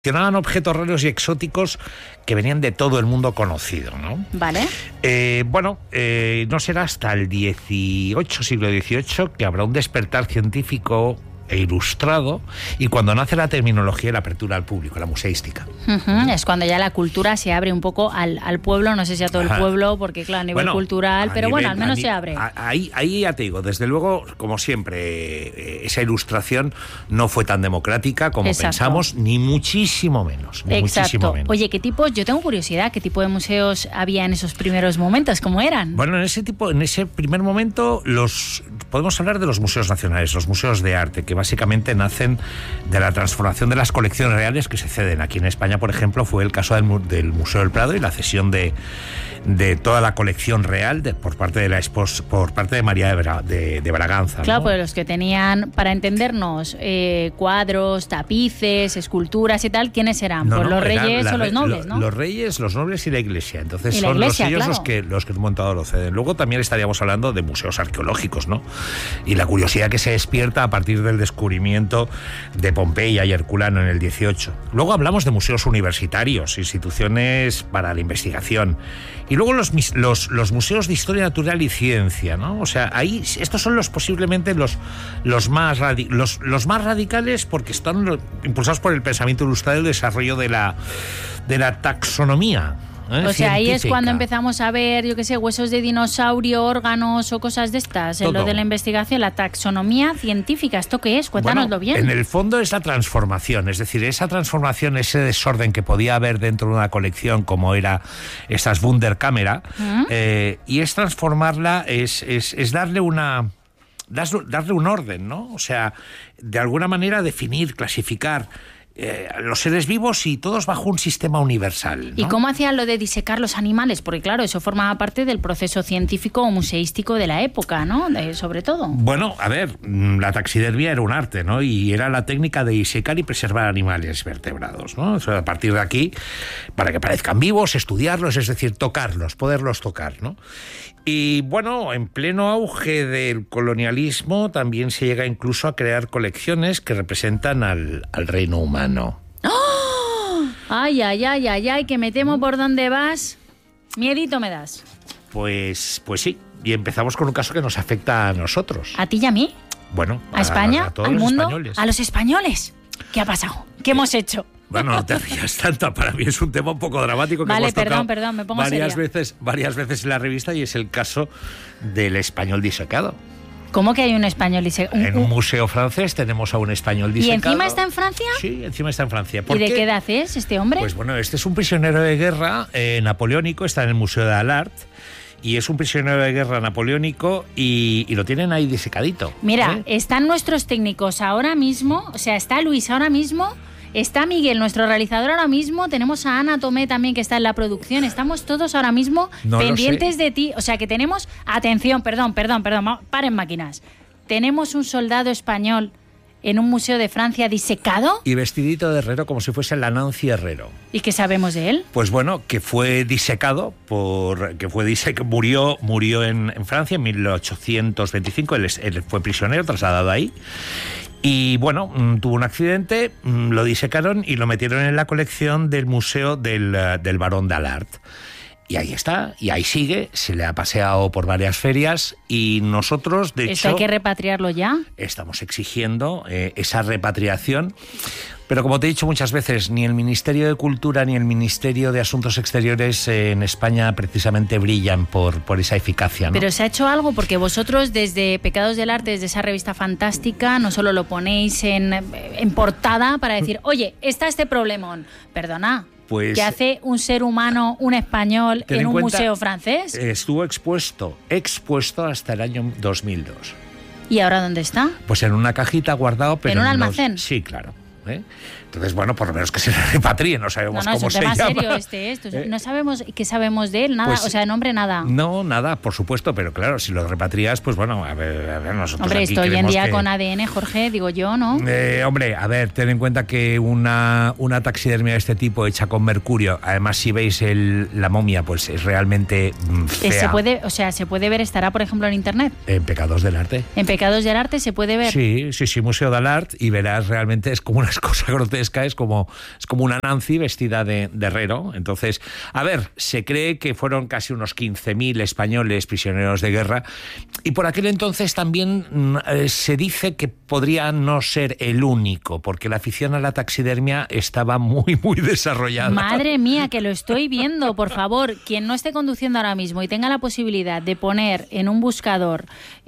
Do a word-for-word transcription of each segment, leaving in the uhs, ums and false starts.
Coleccionaban objetos raros y exóticos que venían de todo el mundo conocido, ¿no? Vale. Eh, bueno, eh, no será hasta el dieciocho, siglo dieciocho, que habrá un despertar científico e ilustrado, y cuando nace la terminología y la apertura al público, la museística. Uh-huh. Es cuando ya la cultura se abre un poco al, al pueblo, no sé si a todo el pueblo, porque claro, a nivel bueno, cultural, a pero nivel, bueno, al menos ni, se abre. A, ahí, ahí ya te digo, desde luego, como siempre, esa ilustración no fue tan democrática como Exacto. pensamos, ni muchísimo menos. Ni Exacto. Muchísimo menos. Oye, ¿qué tipos? Yo tengo curiosidad, ¿qué tipo de museos había en esos primeros momentos? ¿Cómo eran? Bueno, en ese tipo, en ese primer momento, los podemos hablar de los museos nacionales, los museos de arte, que básicamente nacen de la transformación de las colecciones reales que se ceden. Aquí en España, por ejemplo, fue el caso del, del Museo del Prado y la cesión de, de toda la colección real de, por parte de la espos, por parte de María de, Bra, de, de Braganza. Claro, ¿no? pues los que tenían, para entendernos, eh, cuadros, tapices, esculturas y tal, ¿quiénes eran? No, pues no, los reyes la, o los nobles, lo, ¿no? Los reyes, los nobles y la iglesia. Entonces y la son iglesia, los ellos claro. los que los que en un momento dado lo ceden. Luego también estaríamos hablando de museos arqueológicos, ¿no? Y la curiosidad que se despierta a partir del descubrimiento de Pompeya y Herculano en el dieciocho. Luego hablamos de museos universitarios, instituciones para la investigación. Y luego los, los, los museos de historia natural y ciencia, ¿no? O sea, ahí estos son los posiblemente los, los, más, radi los, los más radicales, porque están impulsados por el pensamiento ilustrado y el desarrollo de la, de la taxonomía. ¿Eh? O sea, ahí es científica. Cuando empezamos a ver, yo qué sé, huesos de dinosaurio, órganos o cosas de estas, en lo de la investigación, la taxonomía científica. ¿Esto qué es? Cuéntanoslo bueno, bien. En el fondo es la transformación, es decir, esa transformación, ese desorden que podía haber dentro de una colección, como era estas Wunderkamera, ¿Mm? eh, y es transformarla, es, es, es darle una... darle un orden, ¿no? O sea, de alguna manera definir, clasificar Eh, los seres vivos y todos bajo un sistema universal, ¿no? ¿Y cómo hacían lo de disecar los animales? Porque claro, eso formaba parte del proceso científico o museístico de la época, ¿no? De, sobre todo. Bueno, a ver, la taxidermia era un arte, ¿no? Y era la técnica de disecar y preservar animales vertebrados, ¿no? O sea, a partir de aquí, para que parezcan vivos, estudiarlos, es decir, tocarlos, poderlos tocar, ¿no? Y bueno, en pleno auge del colonialismo también se llega incluso a crear colecciones que representan al, al reino humano. ¡Oh! Ay, ay, ay, ay, ay, que me temo por dónde vas. Miedito me das. Pues, pues sí, y empezamos con un caso que nos afecta a nosotros. ¿A ti y a mí? Bueno, ¿A, a España? A todos ¿Al los mundo? españoles. ¿A los españoles? ¿Qué ha pasado? ¿Qué eh, hemos hecho? Bueno, no te rías tanto, para mí es un tema un poco dramático que vale, hemos perdón, tocado perdón, me pongo varias seria. veces, varias veces en la revista, y es el caso del español disecado. ¿Cómo que hay un español disecado? En un museo francés tenemos a un español disecado. ¿Y encima está en Francia? Sí, encima está en Francia. ¿Y de qué? qué edad es este hombre? Pues bueno, este es un prisionero de guerra eh, napoleónico, está en el Museo de Alart. Y es un prisionero de guerra napoleónico y, y lo tienen ahí disecadito. Mira, ¿eh? Están nuestros técnicos ahora mismo, o sea, está Luis ahora mismo, está Miguel, nuestro realizador ahora mismo, tenemos a Ana Tomé también que está en la producción, estamos todos ahora mismo no pendientes de ti. O sea, que tenemos, atención, perdón, perdón, perdón, paren máquinas. Tenemos un soldado español en un museo de Francia disecado. Y vestidito de herrero como si fuese la Nancy Herrero. ¿Y qué sabemos de él? Pues bueno, que fue disecado, por que fue disec, murió, murió en, en Francia en mil ochocientos veinticinco, él, él fue prisionero, trasladado ahí. Y bueno, tuvo un accidente, lo disecaron y lo metieron en la colección del Museo del, del Barón de Alart. Y ahí está, y ahí sigue, se le ha paseado por varias ferias y nosotros, de ¿Esto hecho... hay que repatriarlo ya? Estamos exigiendo eh, esa repatriación, pero como te he dicho muchas veces, ni el Ministerio de Cultura ni el Ministerio de Asuntos Exteriores eh, en España precisamente brillan por, por esa eficacia, ¿no? Pero se ha hecho algo, porque vosotros desde Pecados del Arte, desde esa revista fantástica, no solo lo ponéis en, en portada para decir, oye, está este problemón, perdona... Pues, ¿qué hace un ser humano, un español, en, en un cuenta, museo francés? Estuvo expuesto, expuesto hasta el año dos mil dos. ¿Y ahora dónde está? Pues en una cajita guardado. Pero ¿En un almacén? Los, sí, claro. ¿eh? Entonces, bueno, por lo menos que se repatríe, no sabemos no, no, cómo es un se tema llama. serio este, esto. ¿Eh? No sabemos qué sabemos de él, nada, pues, o sea, de nombre nada. No, nada, por supuesto, pero claro, si lo repatrias, pues bueno, a ver, a ver nosotros Hombre, aquí esto hoy en día que... con A D N, Jorge, digo yo, ¿no? Eh, hombre, a ver, ten en cuenta que una, una taxidermia de este tipo hecha con mercurio, además si veis el, la momia, pues es realmente fea. Se puede, o sea, se puede ver, estará por ejemplo en internet. En Pecados del Arte. En Pecados del Arte se puede ver. Sí, sí, sí, Museo del Arte, y verás realmente es como unas cosas grotescas. caricaturesca, es como, es como una Nancy vestida de, de herrero. Entonces, a ver, se cree que fueron casi unos quince mil españoles prisioneros de guerra, y por aquel entonces también eh, se dice que podría no ser el único, porque la afición a la taxidermia estaba muy, muy desarrollada. Madre mía, que lo estoy viendo. Por favor, quien no esté conduciendo ahora mismo y tenga la posibilidad de poner en un buscador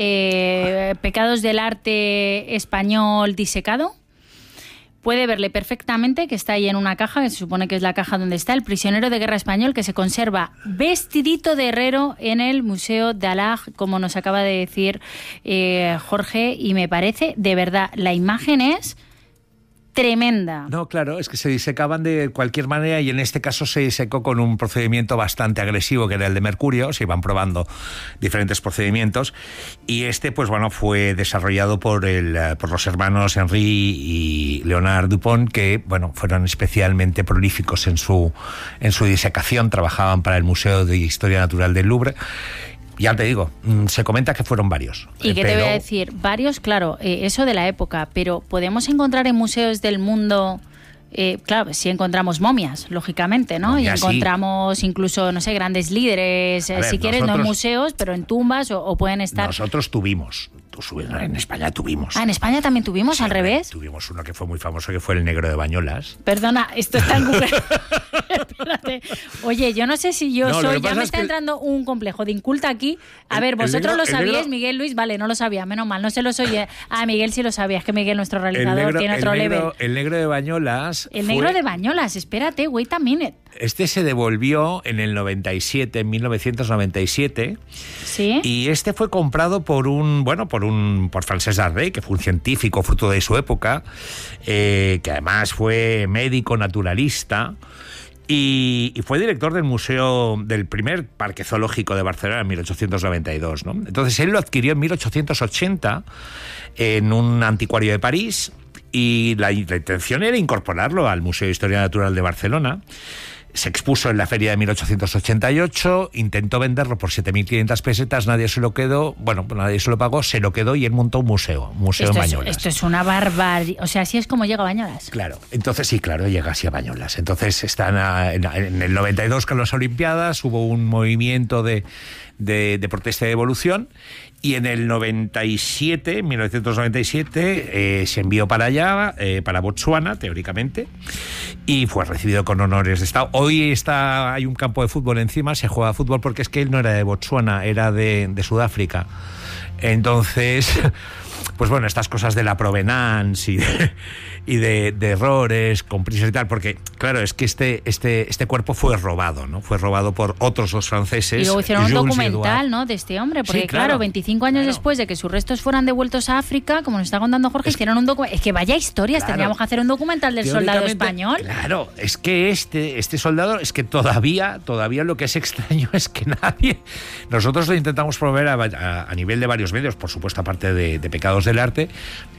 eh, pecados del arte español disecado, puede verle perfectamente que está ahí en una caja, que se supone que es la caja donde está el prisionero de guerra español, que se conserva vestidito de herrero en el Museo d'Alage, como nos acaba de decir eh, Jorge, y me parece, de verdad, la imagen es tremenda. No, claro, es que se disecaban de cualquier manera, y en este caso se disecó con un procedimiento bastante agresivo, que era el de mercurio. Se iban probando diferentes procedimientos, y este, pues bueno, fue desarrollado por el por los hermanos Henri y Leonard Dupont, que bueno, fueron especialmente prolíficos en su en su disecación. Trabajaban para el Museo de Historia Natural del Louvre. Ya te digo, se comenta que fueron varios. ¿Y qué pero... te voy a decir? Varios, claro, eh, eso de la época, pero podemos encontrar en museos del mundo... Eh, claro, sí encontramos momias, lógicamente, ¿no? Momias, y encontramos sí. incluso, no sé, grandes líderes, ver, si quieres, nosotros, no en museos, pero en tumbas, o, o pueden estar... Nosotros tuvimos, en España tuvimos. Ah, ¿en España también tuvimos, sí, al revés? Tuvimos uno que fue muy famoso, que fue el negro de Bañolas. Perdona, esto está en Google. Espérate. Oye, yo no sé si yo no, soy... Ya me está entrando un complejo de inculta aquí. A el, ver, vosotros negro, lo sabíais, negro... Miguel Luis, vale, no lo sabía, menos mal, no se lo oye. Ah, Miguel sí lo sabía, es que Miguel, nuestro realizador, negro, tiene otro el negro, level. El negro de Bañolas... El fue... negro de Bañolas, espérate, wait a minute. Este se devolvió en el noventa y siete, en mil novecientos noventa y siete. Sí. Y este fue comprado por un, bueno, por un, por Francesc Darder, que fue un científico fruto de su época, eh, que además fue médico naturalista. Y, y fue director del museo, del primer parque zoológico de Barcelona en mil ochocientos noventa y dos, ¿no? Entonces él lo adquirió en mil ochocientos ochenta en un anticuario de París, y la, la intención era incorporarlo al Museo de Historia Natural de Barcelona. Se expuso en la feria de mil ochocientos ochenta y ocho, intentó venderlo por siete mil quinientas pesetas, nadie se lo quedó, bueno, nadie se lo pagó, se lo quedó, y él montó un museo, un museo esto en es, Bañolas. Esto es una barbaridad, o sea, así es como llega a Bañolas. Claro, entonces sí, claro, llega así a Bañolas. Entonces están a, en, en el noventa y dos, con las Olimpiadas, hubo un movimiento de, de, de protesta y de evolución, y en el noventa y siete, mil novecientos noventa y siete, eh, se envió para allá, eh, para Botsuana, teóricamente, y fue recibido con honores de Estado. Hoy está, hay un campo de fútbol encima, se juega fútbol, porque es que él no era de Botsuana, era de, de Sudáfrica. Entonces, pues bueno, estas cosas de la provenance y de, y de, de errores con prisas y tal, porque claro, es que este, este, este cuerpo fue robado, ¿no? Fue robado por otros dos franceses. Y luego hicieron un documental, ¿no?, de este hombre, porque sí, claro, claro, veinticinco años claro. después de que sus restos fueran devueltos a África, como nos está contando Jorge, es hicieron un documental. Es que vaya historias, claro, tendríamos que hacer un documental del soldado español. Claro, es que este, este soldado, es que todavía, todavía lo que es extraño es que nadie... Nosotros lo intentamos promover a, a, a nivel de varios medios, por supuesto, aparte de, de Pecados del Arte,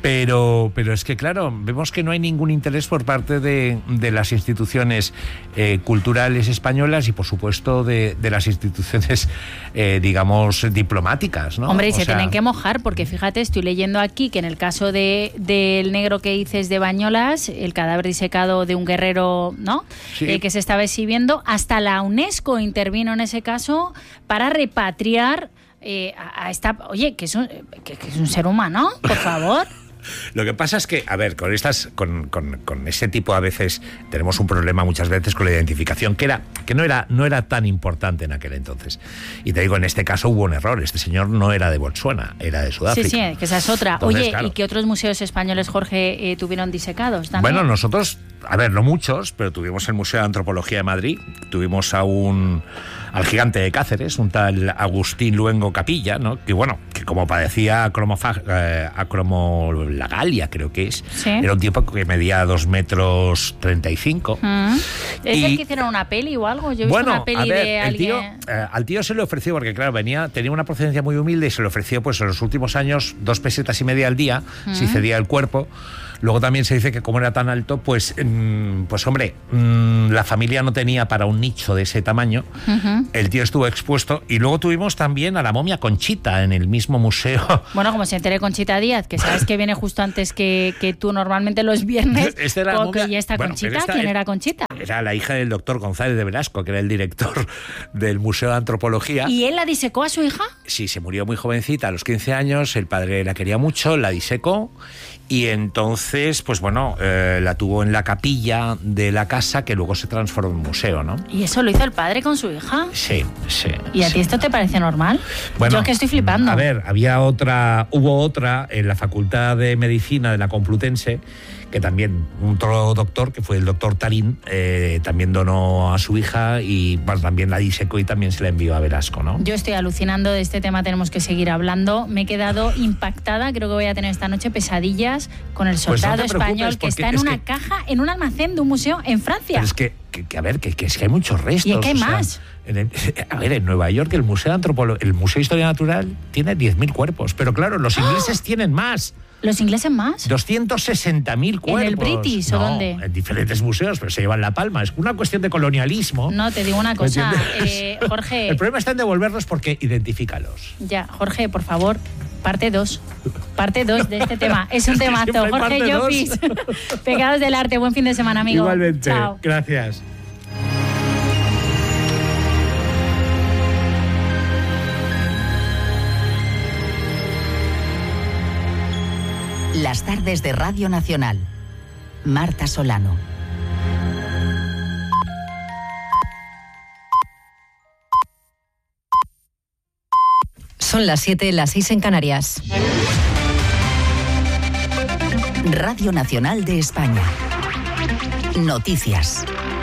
pero, pero es que, claro, vemos que no hay ningún interés por parte de, de las instituciones eh, culturales españolas y, por supuesto, de, de las instituciones, eh, digamos, diplomáticas, ¿no? Hombre, y o se sea... tienen que mojar, porque fíjate, estoy leyendo aquí que en el caso de del negro que dices de Bañolas, el cadáver disecado de un guerrero, ¿no?, sí. eh, que se estaba exhibiendo, hasta la UNESCO intervino en ese caso para repatriar eh, a, a esta... Oye, que es un, que, que es un ser humano, por favor. Lo que pasa es que, a ver, con estas, con, con, con ese tipo a veces tenemos un problema muchas veces con la identificación, que era, que no era, no era tan importante en aquel entonces. Y te digo, en este caso hubo un error. Este señor no era de Botsuana, era de Sudáfrica. Sí, sí, que esa es otra. Entonces, Oye, claro. ¿y qué otros museos españoles, Jorge, eh, tuvieron disecados también? Bueno, nosotros, a ver, no muchos, pero tuvimos el Museo de Antropología de Madrid, tuvimos a un al gigante de Cáceres, un tal Agustín Luengo Capilla, ¿no?, que bueno, que como padecía acromofag, eh, acromolagalia, creo que es, ¿sí?, era un tipo que medía dos metros treinta y cinco. Mm. ¿Es y, el que hicieron una peli o algo? Yo he bueno, visto una peli a ver, de el alguien... Tío, eh, al tío se le ofreció, porque claro, venía, tenía una procedencia muy humilde, y se le ofreció, pues en los últimos años, dos pesetas y media al día, mm. si cedía el cuerpo. Luego también se dice que como era tan alto, pues, mmm, pues hombre, mmm, la familia no tenía para un nicho de ese tamaño. Uh-huh. El tío estuvo expuesto. Y luego tuvimos también a la momia Conchita en el mismo museo. Bueno, como se entere Conchita Díaz, que sabes que viene justo antes que, que tú normalmente los viernes. Este era momia... ¿Y esta bueno, Conchita? Esta ¿Quién era Conchita? Era la hija del doctor González de Velasco, que era el director del Museo de Antropología. ¿Y él la disecó a su hija? Sí, se murió muy jovencita, a los quince años. El padre la quería mucho, la disecó. Y entonces, pues bueno, eh, la tuvo en la capilla de la casa, que luego se transformó en museo, ¿no? ¿Y eso lo hizo el padre con su hija? Sí, sí. ¿Y a sí. ti esto te parece normal? Bueno, yo es que estoy flipando. A ver, había otra, hubo otra en la Facultad de Medicina de la Complutense, que también, otro doctor, que fue el doctor Tarín, eh, también donó a su hija y bueno, también la disecó y también se la envió a Velasco, ¿no? Yo estoy alucinando de este tema, tenemos que seguir hablando. Me he quedado impactada, creo que voy a tener esta noche pesadillas con el soldado pues no español que está en una que... caja, en un almacén de un museo en Francia. Pero es que, que, que a ver, que, que es que hay muchos restos. ¿Y qué o sea, más? En el, a ver, en Nueva York el Museo de Antropología, el Museo de Historia Natural tiene diez mil cuerpos, pero claro, los ingleses ¡oh! Tienen más. ¿Los ingleses más? doscientos sesenta mil cuerpos. ¿En el British no, o dónde? En diferentes museos, pero se llevan la palma. Es una cuestión de colonialismo. No, te digo una cosa, eh, Jorge... El problema está en devolverlos porque identifícalos. Ya, Jorge, por favor, parte dos. Parte dos de este tema. Es un temazo. Jorge Llopis. Pecados del arte. Buen fin de semana, amigo. Igualmente. Chao. Gracias. Las tardes de Radio Nacional. Marta Solano. Son las siete, las seis en Canarias. Radio Nacional de España. Noticias.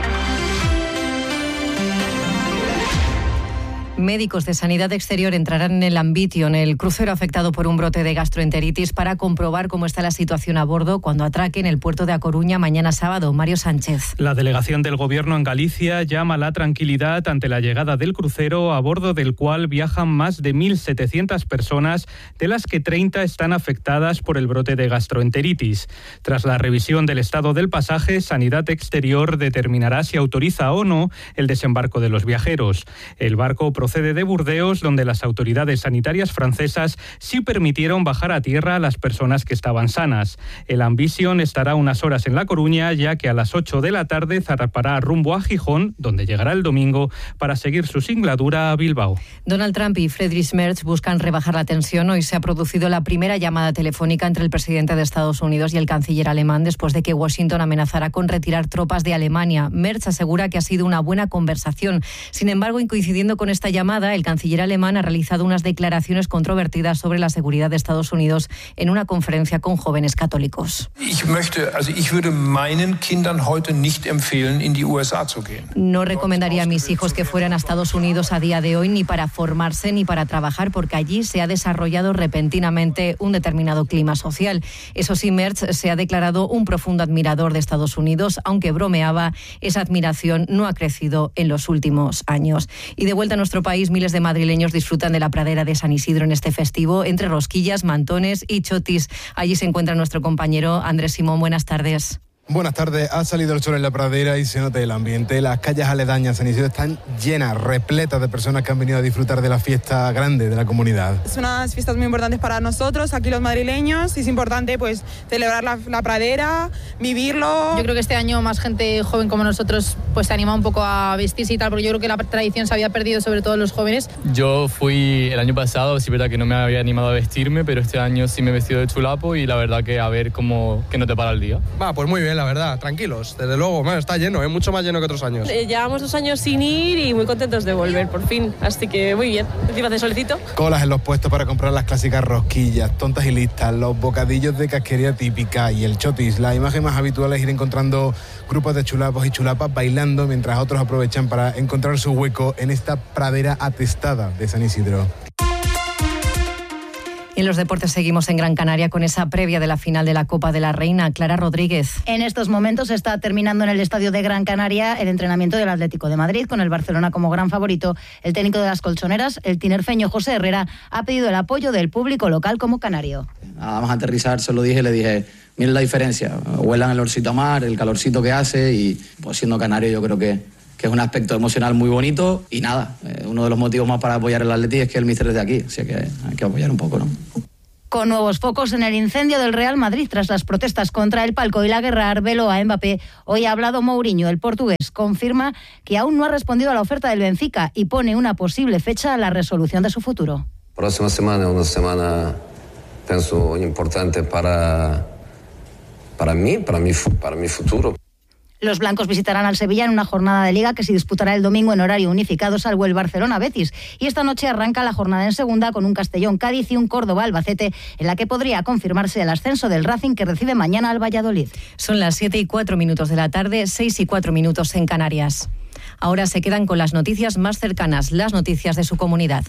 Médicos de Sanidad Exterior entrarán en el Ambition, el crucero afectado por un brote de gastroenteritis, para comprobar cómo está la situación a bordo cuando atraque en el puerto de A Coruña mañana sábado. Mario Sánchez. La delegación del Gobierno en Galicia llama a la tranquilidad ante la llegada del crucero, a bordo del cual viajan más de mil setecientas personas, de las que treinta están afectadas por el brote de gastroenteritis. Tras la revisión del estado del pasaje, Sanidad Exterior determinará si autoriza o no el desembarco de los viajeros. El barco procede de Burdeos, donde las autoridades sanitarias francesas sí permitieron bajar a tierra a las personas que estaban sanas. El Ambition estará unas horas en La Coruña, ya que a las ocho de la tarde zarpará rumbo a Gijón, donde llegará el domingo para seguir su singladura a Bilbao. Donald Trump y Friedrich Merz buscan rebajar la tensión. Hoy se ha producido la primera llamada telefónica entre el presidente de Estados Unidos y el canciller alemán, después de que Washington amenazara con retirar tropas de Alemania. Merz asegura que ha sido una buena conversación. Sin embargo, coincidiendo con esta llamada, el canciller alemán ha realizado unas declaraciones controvertidas sobre la seguridad de Estados Unidos en una conferencia con jóvenes católicos. No recomendaría a mis hijos que fueran a Estados Unidos a día de hoy, ni para formarse ni para trabajar, porque allí se ha desarrollado repentinamente un determinado clima social. Eso sí, Merz se ha declarado un profundo admirador de Estados Unidos, aunque bromeaba, esa admiración no ha crecido en los últimos años. Y de vuelta a nuestro país, miles de madrileños disfrutan de la pradera de San Isidro en este festivo, entre rosquillas, mantones y chotis. Allí se encuentra nuestro compañero Andrés Simón. Buenas tardes. Buenas tardes. Ha salido el sol en la pradera y se nota el ambiente. Las calles aledañas a San Isidro están llenas, repletas de personas que han venido a disfrutar de la fiesta grande de la comunidad. Es unas fiestas muy importantes para nosotros, aquí los madrileños. Es importante pues celebrar la, la pradera, vivirlo. Yo creo que este año más gente joven como nosotros pues se anima un poco a vestirse y tal, porque yo creo que la tradición se había perdido, sobre todo los jóvenes. Yo fui el año pasado, sí es verdad que no me había animado a vestirme, pero este año sí me he vestido de chulapo y la verdad que a ver cómo que no te para el día. Va, pues muy bien, la verdad, tranquilos, desde luego, bueno, está lleno, ¿eh? Mucho más lleno que otros años. Eh, llevamos dos años sin ir y muy contentos de volver por fin, así que muy bien, encima de solecito. Colas en los puestos para comprar las clásicas rosquillas, tontas y listas, los bocadillos de casquería típica y el chotis. La imagen más habitual es ir encontrando grupos de chulapos y chulapas bailando, mientras otros aprovechan para encontrar su hueco en esta pradera atestada de San Isidro. En los deportes seguimos en Gran Canaria con esa previa de la final de la Copa de la Reina. Clara Rodríguez. En estos momentos está terminando en el estadio de Gran Canaria el entrenamiento del Atlético de Madrid, con el Barcelona como gran favorito. El técnico de las colchoneras, el tinerfeño José Herrera, ha pedido el apoyo del público local como canario. Nada más aterrizar se lo dije, le dije, Miren la diferencia, huelan el olorcito a mar, el calorcito que hace y pues siendo canario yo creo que, que es un aspecto emocional muy bonito y nada, eh, uno de los motivos más para apoyar el Atleti es que el míster es de aquí, así que hay que apoyar un poco, ¿no? Con nuevos focos en el incendio del Real Madrid tras las protestas contra el palco y la guerra Arbeloa a Mbappé, hoy ha hablado Mourinho, el portugués, confirma que aún no ha respondido a la oferta del Benfica y pone una posible fecha a la resolución de su futuro. Próxima semana es una semana, pienso, importante para, para mí, para mi, para mi futuro. Los blancos visitarán al Sevilla en una jornada de Liga que se disputará el domingo en horario unificado, salvo el Barcelona-Betis. Y esta noche arranca la jornada en segunda con un Castellón-Cádiz y un Córdoba-Albacete, en la que podría confirmarse el ascenso del Racing, que recibe mañana al Valladolid. Son las siete y cuatro minutos de la tarde, seis y cuatro minutos en Canarias. Ahora se quedan con las noticias más cercanas, las noticias de su comunidad.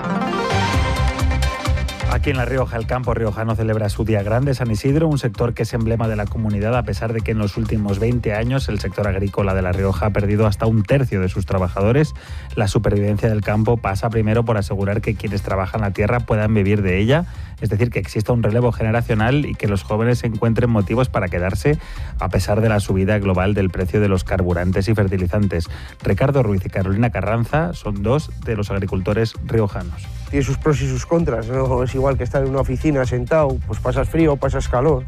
Aquí en La Rioja, el campo riojano celebra su Día Grande, San Isidro, un sector que es emblema de la comunidad, a pesar de que en los últimos veinte años el sector agrícola de La Rioja ha perdido hasta un tercio de sus trabajadores. La supervivencia del campo pasa primero por asegurar que quienes trabajan la tierra puedan vivir de ella, es decir, que exista un relevo generacional y que los jóvenes encuentren motivos para quedarse, a pesar de la subida global del precio de los carburantes y fertilizantes. Ricardo Ruiz y Carolina Carranza son dos de los agricultores riojanos. Tiene sus pros y sus contras, ¿no? Es igual que estar en una oficina sentado, pues pasas frío, pasas calor.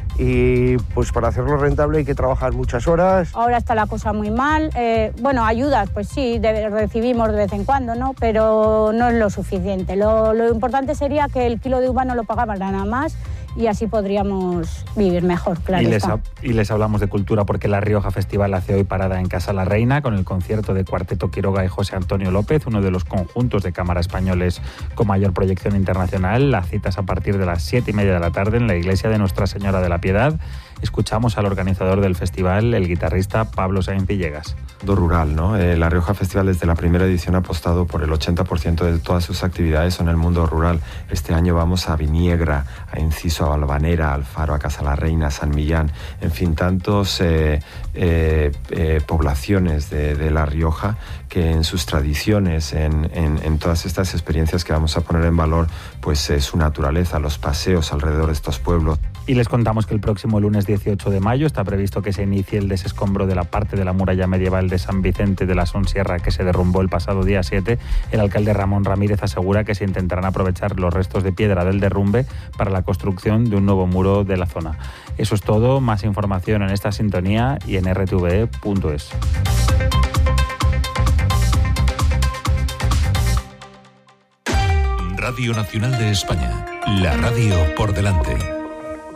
Y pues para hacerlo rentable hay que trabajar muchas horas. Ahora está la cosa muy mal. Eh, bueno, ayudas, pues sí, de, recibimos de vez en cuando, ¿no? Pero no es lo suficiente. Lo, lo importante sería que el kilo de uva no lo pagara nada más y así podríamos vivir mejor, claro. Y les, y les hablamos de cultura porque La Rioja Festival hace hoy parada en Casa La Reina con el concierto de Cuarteto Quiroga y José Antonio López, uno de los conjuntos de cámara españoles con mayor proyección internacional. La cita es a partir de las siete y media de la tarde en la iglesia de Nuestra Señora de la Piedad. Escuchamos al organizador del festival, el guitarrista Pablo Sainz Villegas. Rural, ¿no? Eh, la Rioja Festival desde la primera edición ha apostado por el ochenta por ciento de todas sus actividades en el mundo rural. Este año vamos a Viniegra, a Enciso, a Valvanera, al Faro, a Casa la Reina, a San Millán, en fin, tantos eh, eh, eh, poblaciones de, de La Rioja que en sus tradiciones, en, en, en todas estas experiencias que vamos a poner en valor, pues eh, su naturaleza, los paseos alrededor de estos pueblos. Y les contamos que el próximo lunes dieciocho de mayo está previsto que se inicie el desescombro de la parte de la muralla medieval de San Vicente de la Sonsierra que se derrumbó el pasado día siete. El alcalde Ramón Ramírez asegura que se intentarán aprovechar los restos de piedra del derrumbe para la construcción de un nuevo muro de la zona. Eso es todo. Más información en esta sintonía y en r t v e punto es. Radio Nacional de España. La radio por delante.